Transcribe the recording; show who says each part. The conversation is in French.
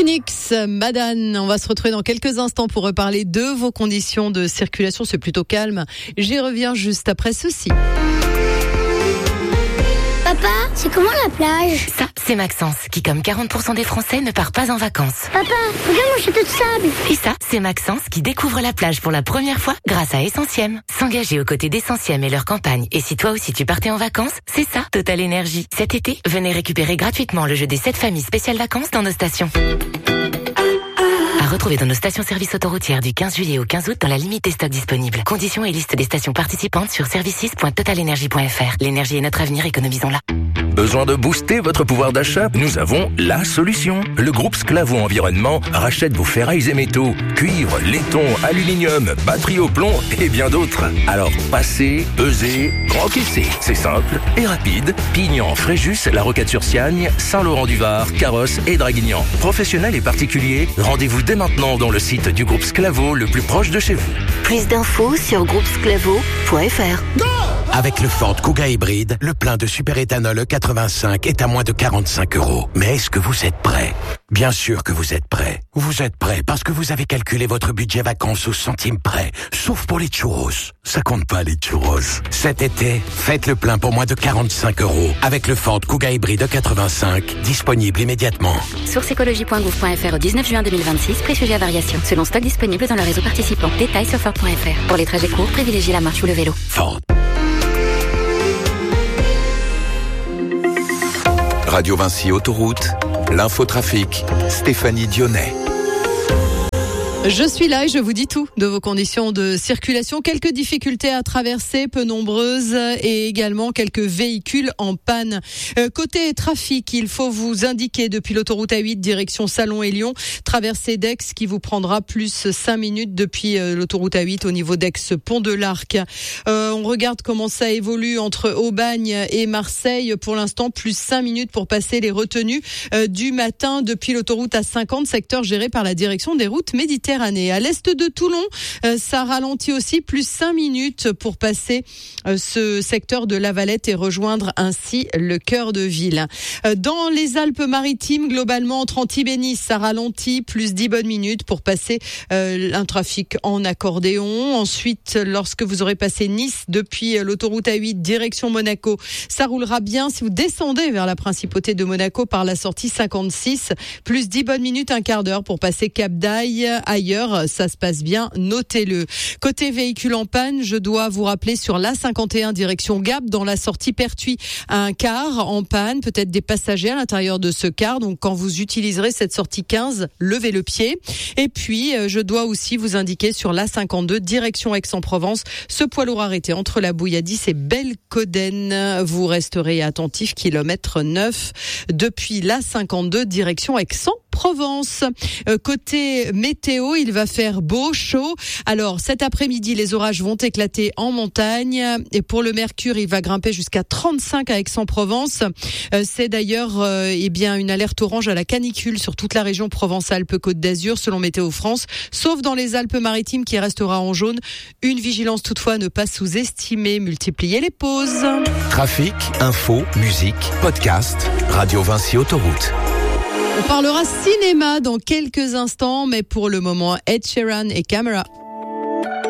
Speaker 1: Phoenix, Madane. On va se retrouver dans quelques instants pour reparler de vos conditions de circulation. C'est plutôt calme. J'y reviens juste après ceci.
Speaker 2: Papa, c'est comment la plage?
Speaker 3: Ça, c'est Maxence, qui comme 40% des Français ne part pas en vacances.
Speaker 2: Papa, regarde mon château de sable.
Speaker 3: Et ça, c'est Maxence qui découvre la plage pour la première fois grâce à Essentiem. S'engager aux côtés d'Essentiem et leur campagne. Et si toi aussi tu partais en vacances, c'est ça, Total Énergie. Cet été, venez récupérer gratuitement le jeu des 7 familles spéciales vacances dans nos stations. À retrouver dans nos stations-service autoroutières du 15 juillet au 15 août dans la limite des stocks disponibles. Conditions et liste des stations participantes sur services.totalenergie.fr. L'énergie est notre avenir, économisons-la.
Speaker 4: Besoin de booster votre pouvoir d'achat? Nous avons la solution. Le groupe Sclavo Environnement rachète vos ferrailles et métaux, cuivre, laiton, aluminium, batterie au plomb et bien d'autres. Alors passez, pesez, encaissez. C'est simple et rapide. Pignan, Fréjus, La Roquette-sur-Siagne, Saint-Laurent-du-Var, Carrosse et Draguignan. Professionnels et particuliers, rendez-vous dès maintenant dans le site du groupe Sclavo le plus proche de chez vous.
Speaker 5: Plus d'infos sur groupesclavo.fr.
Speaker 6: Avec le Ford Kuga hybride, le plein de superéthanol E85 est à moins de 45 €. Mais est-ce que vous êtes prêts? Bien sûr que vous êtes prêts. Vous êtes prêts parce que vous avez calculé votre budget vacances au centime près. Sauf pour les churros. Ça compte pas les churros. Cet été, faites le plein pour moins de 45 € avec le Ford Kuga hybride E85, disponible immédiatement.
Speaker 5: Source écologie.gouv.fr au 19 juin 2026, prix sujet à variation. Selon stock disponible dans le réseau participant. Détails sur Ford.fr. Pour les trajets courts, privilégiez la marche ou le vélo.
Speaker 6: Ford.
Speaker 7: Radio Vinci Autoroute, l'infotrafic, Stéphanie Dionnet.
Speaker 1: Je suis là et je vous dis tout de vos conditions de circulation. Quelques difficultés à traverser, peu nombreuses, et également quelques véhicules en panne. Côté trafic, il faut vous indiquer depuis l'autoroute A8 direction Salon et Lyon, traversée d'Aix qui vous prendra plus 5 minutes depuis l'autoroute A8 au niveau d'Aix-Pont de l'Arc. On regarde comment ça évolue entre Aubagne et Marseille. Pour l'instant, plus 5 minutes pour passer les retenues du matin depuis l'autoroute A50, secteur géré par la direction des routes méditerranéennes. À l'est de Toulon, ça ralentit aussi, plus 5 minutes pour passer ce secteur de La Valette et rejoindre ainsi le cœur de ville. Dans les Alpes-Maritimes, globalement, entre Antibes et Nice, ça ralentit, plus 10 bonnes minutes pour passer un trafic en accordéon. Ensuite, lorsque vous aurez passé Nice depuis l'autoroute A8 direction Monaco, ça roulera bien si vous descendez vers la principauté de Monaco par la sortie 56, plus 10 bonnes minutes, un quart d'heure pour passer Cap d'Aille. Ailleurs, ça se passe bien, notez-le. Côté véhicule en panne, je dois vous rappeler sur l'A51 direction Gap, dans la sortie Pertuis, un car en panne, peut-être des passagers à l'intérieur de ce car. Donc quand vous utiliserez cette sortie 15, levez le pied. Et puis, je dois aussi vous indiquer sur l'A52 direction Aix-en-Provence, ce poids lourd arrêté entre la Bouilladis et Belcoden. Vous resterez attentif, kilomètre 9 depuis l'A52 direction Aix-en-Provence. Côté météo, il va faire beau, chaud. Alors cet après-midi, les orages vont éclater en montagne et pour le mercure, il va grimper jusqu'à 35 à Aix-en-Provence. C'est d'ailleurs une alerte orange à la canicule sur toute la région Provence-Alpes-Côte d'Azur selon Météo France, sauf dans les Alpes-Maritimes qui restera en jaune. Une vigilance toutefois à ne pas sous-estimer. Multipliez les pauses.
Speaker 7: Trafic, info, musique, podcast, Radio Vinci Autoroute.
Speaker 1: On parlera cinéma dans quelques instants, mais pour le moment, Ed Sheeran et Camera.